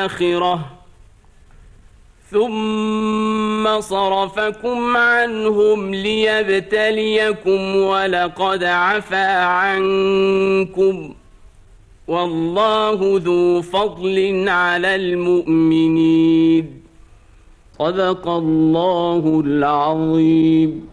الآخرة ثم صرفكم عنهم ليبتليكم ولقد عفا عنكم والله ذو فضل على المؤمنين. صدق الله العظيم.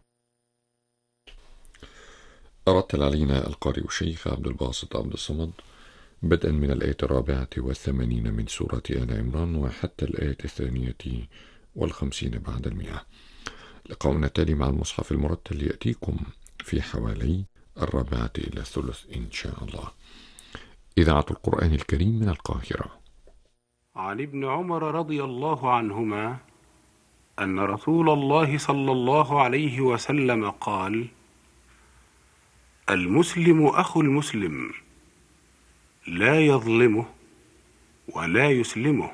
رتل علينا القارئ الشيخ عبد الباسط عبد الصمد بدءا من الآية 84 من سورة آل عمران وحتى الآية 52 بعد 100. لقاؤنا التالي مع المصحف المرتل يأتيكم في حوالي 1/4 إن شاء الله. إذاعة القرآن الكريم من القاهرة. عن ابن عمر رضي الله عنهما أن رسول الله صلى الله عليه وسلم قال: المسلم أخو المسلم لا يظلمه ولا يسلمه.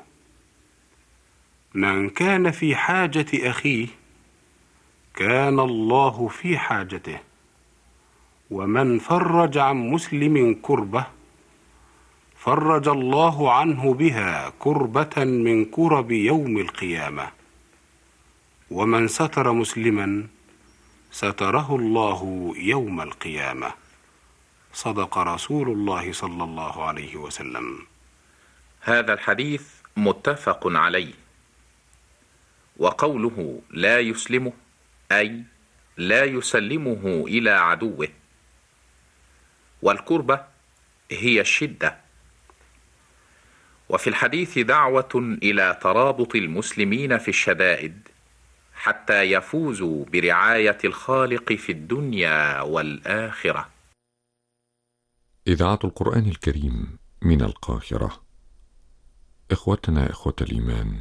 من كان في حاجة أخيه كان الله في حاجته، ومن فرج عن مسلم كربة فرج الله عنه بها كربة من كرب يوم القيامة، ومن ستر مسلما ستره الله يوم القيامة. صدق رسول الله صلى الله عليه وسلم. هذا الحديث متفق عليه. وقوله لا يسلمه أي لا يسلمه إلى عدوه. والكربة هي الشدة. وفي الحديث دعوة إلى ترابط المسلمين في الشدائد حتى يفوزوا برعاية الخالق في الدنيا والآخرة. إذاعة القرآن الكريم من القاهرة. إخوتنا إخوة الإيمان،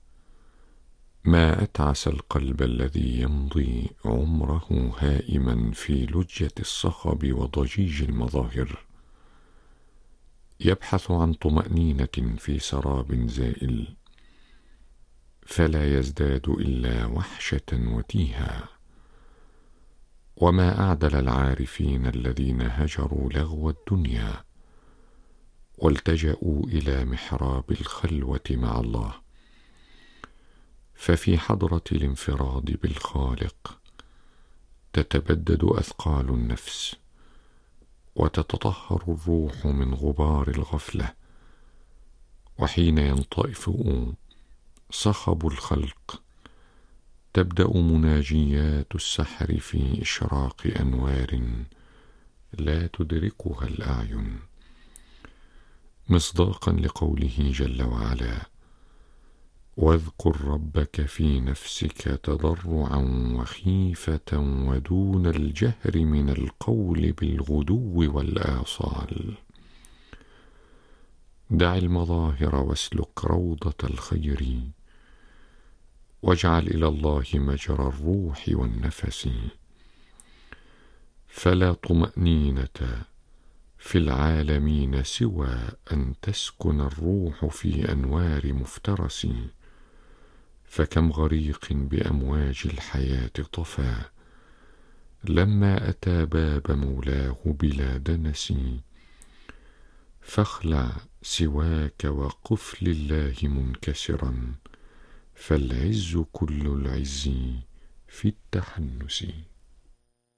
ما أتعس القلب الذي يمضي عمره هائما في لجة الصخب وضجيج المظاهر، يبحث عن طمأنينة في سراب زائل، فلا يزداد إلا وحشة وتيها. وما أعدل العارفين الذين هجروا لغو الدنيا والتجأوا إلى محراب الخلوة مع الله، ففي حضرة الانفراد بالخالق تتبدد أثقال النفس وتتطهر الروح من غبار الغفلة، وحين ينطفئ صخب الخلق تبدأ مناجيات السحر في إشراق أنوار لا تدركها الأعين، مصداقا لقوله جل وعلا: واذكر ربك في نفسك تضرعا وخيفة ودون الجهر من القول بالغدو والآصال. دع المظاهر واسلك روضة الخير، واجعل إلى الله مجرى الروح والنفس، فلا طمأنينة في العالمين سوى أن تسكن الروح في أنوار مفترس، فكم غريق بأمواج الحياة طفى لما أتى باب مولاه بلا دنس، فاخلع سواك وقف لله منكسرا، فالعز كل العز في التحنس.